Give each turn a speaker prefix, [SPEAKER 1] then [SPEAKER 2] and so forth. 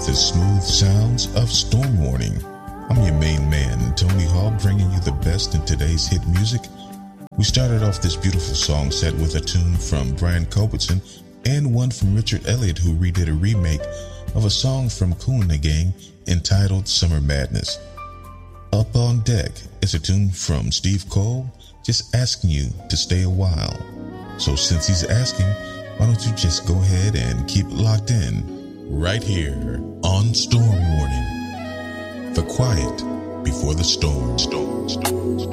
[SPEAKER 1] the smooth sounds of Storm Warning. I'm your main man, Tony Hall, bringing you the best in today's hit music. We started off this beautiful song set with a tune from Brian Culbertson and one from Richard Elliott, who redid a remake of a song from Kool and the Gang entitled Summer Madness. Up on Deck is a tune from Steve Cole, just asking you to stay a while. So since he's asking, why don't you just go ahead and keep it locked in right here on Storm Warning. The quiet before the storm.